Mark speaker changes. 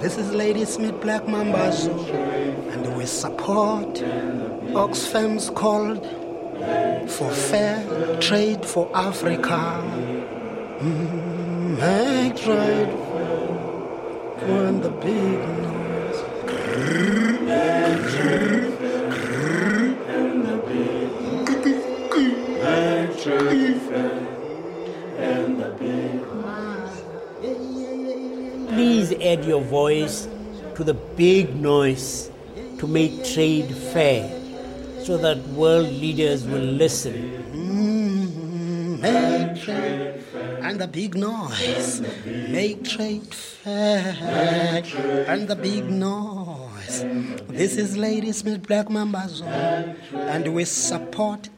Speaker 1: This is Ladysmith Black Mambazo, and we support Oxfam's call for fair trade for Africa. Make trade when the big noise. And the big make trade fair and the big noise.
Speaker 2: Please add your voice to the big noise to make trade fair, so that world leaders will listen.
Speaker 1: Make trade and the big noise. Make trade fair and the big noise. This is Ladysmith Black Mambazo, and we support